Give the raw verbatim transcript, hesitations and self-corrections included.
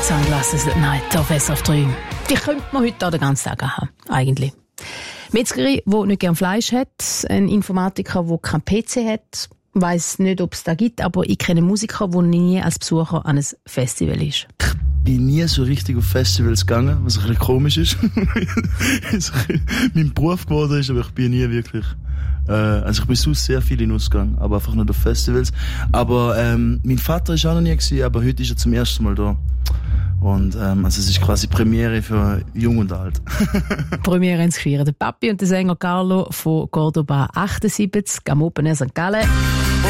Sunglasses at Night auf S R F drei. Die könnte man heute auch den ganzen Tag haben, eigentlich. Metzgerin, die nicht gerne Fleisch hat, ein Informatiker, der keinen P C hat, weiss nicht, ob es da gibt, aber ich kenne einen Musiker, der nie als Besucher an einem Festival ist. Ich bin nie so richtig auf Festivals gegangen, was ein bisschen komisch ist. Mein Beruf geworden ist, aber ich bin nie wirklich... Äh, also ich bin sonst sehr viel in Ausgang, aber einfach nicht auf Festivals. Aber ähm, mein Vater ist auch noch nie gewesen, aber heute ist er zum ersten Mal da. Und ähm, also es ist quasi Premiere für Jung und Alt. Premiere ins Gefeiern. Der Papi und der Sänger Carlo von Cordoba achtundsiebzig am Open Air Sankt Gallen.